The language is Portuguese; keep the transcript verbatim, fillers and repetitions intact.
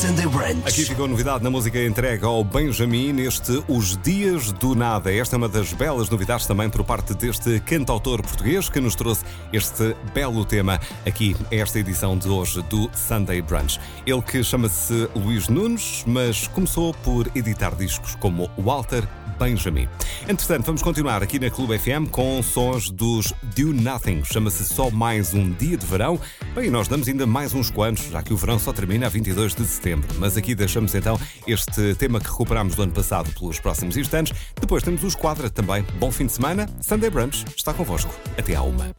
Sunday Brunch. Aqui ficou novidade na música entregue ao Benjamin neste Os Dias do Nada. Esta é uma das belas novidades também por parte deste cantautor português que nos trouxe este belo tema aqui, esta edição de hoje do Sunday Brunch. Ele que chama-se Luís Nunes, mas começou por editar discos como Walter Benjamin. Entretanto, vamos continuar aqui na Clube F M com sons dos Do Nothing. Chama-se Só Mais Um Dia de Verão. Bem, nós damos ainda mais uns quantos, já que o verão só termina a vinte e dois de setembro. Mas aqui deixamos então este tema que recuperámos do ano passado pelos próximos instantes. Depois temos os Quadra também. Bom fim de semana. Sunday Brunch está convosco. Até à uma.